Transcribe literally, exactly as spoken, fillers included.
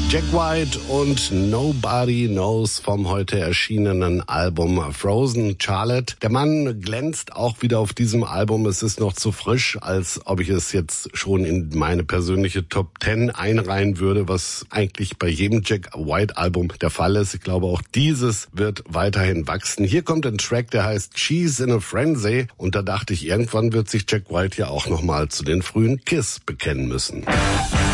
Jack White und Nobody Knows vom heute erschienenen Album Frozen. Charlotte, der Mann glänzt auch wieder auf diesem Album. Es ist noch zu frisch, als ob ich es jetzt schon in meine persönliche Top Ten einreihen würde, was eigentlich bei jedem Jack White Album der Fall ist. Ich glaube, auch dieses wird weiterhin wachsen. Hier kommt ein Track, der heißt She's in a Frenzy. Und da dachte ich, irgendwann wird sich Jack White ja auch nochmal zu den frühen Kiss bekennen müssen.